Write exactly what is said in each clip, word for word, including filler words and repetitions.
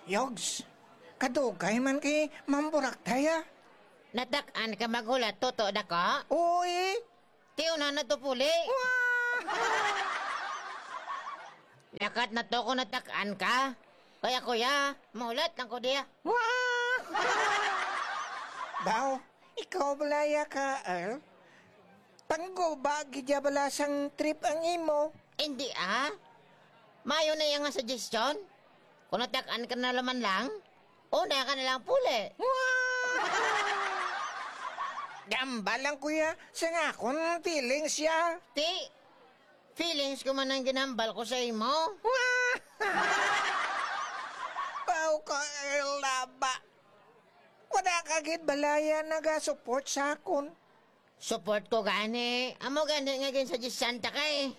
Yogs, kadugay man kay mamburak taya. Natak-an ka magulat, toto da ka? Uy! Tiyo na na to puli. Lakat na to ko natak-an ka. Kaya kuya, maulat lang ko diya. Wah! Bao, ikaw balaya ka, Earl? Tanggo ba gidya bala sang trip ang imo? Hindi ah. Mayo na yung nga suggestion. Kung natak-an ka na laman lang, una ka na lang puli. Gamba lang kuya, sa nga akong feelings siya. Ti, feelings ko man ang ginambal ko sa imo. Bao ka, Earl, laba. Wala kagit balaya naga-support sa akon. Support ko gani. Amo gani nga gin suggestion ta kay.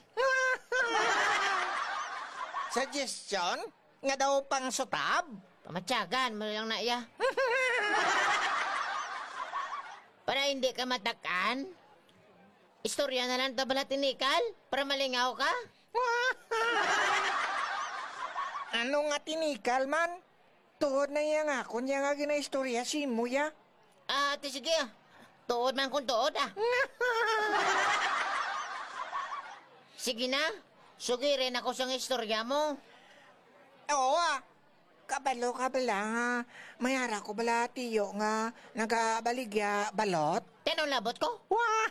Suggestion? Nga daw pang sutab? Pamatyagan mo lang na iya. Para hindi ka matakan, istorya na lang tabala tinikal para malingaw ka. Ano nga tinikal man? Tuhod na iya nga kung niya nga ginaistorya si Muya. Ah, ti sige ah. Tuod man kung tuod ah. Sige na, sugirin ako sa istorya mo. Oo ah. Kabalo ka bala nga. Mayara ko bala tiyo nga nagabaligya balot. Tinong labot ko?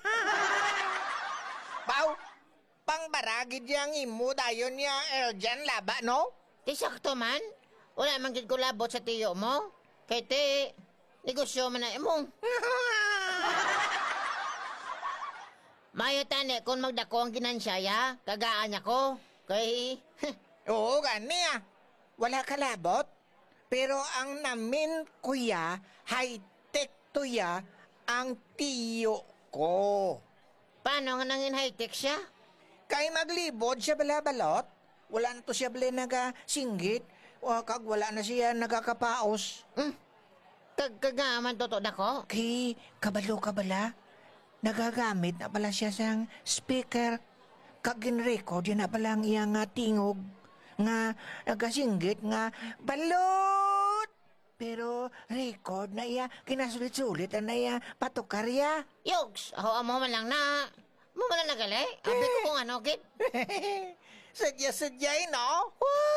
Bao, pangbaragid yang imo dayon niya Eljan laba no? Ti sakto man. Wala man gid ko labot sa tiyo mo. Kay ti, negosyo man na imo. Mayo tani kung magdako ang ginansyaya, kagaan ako. Kay, Oo gani ah. Wala ka labot. Pero ang namin kuya, high-tech to ya ang tiyo ko. paano nga nangin high-tech siya? Kay maglibod siya bala balot. Wala na to siya bala naga-singgit. O kag wala na siya nagakapaos. Hmm? Kag kagaman toto dako? Kay kabalo ka bala. Nagagamit na pala siya sang speaker. Kag gin-record yun na pala ang iyang nga tingog. Nga nagasinggit nga balot. Pero record na iya kinasulit-sulit na iya patukarya. Yogs, ako amo man lang na. Mo man lang nagali. Abi ko kung ano, gid. Sadya-sadyay, no? Wow!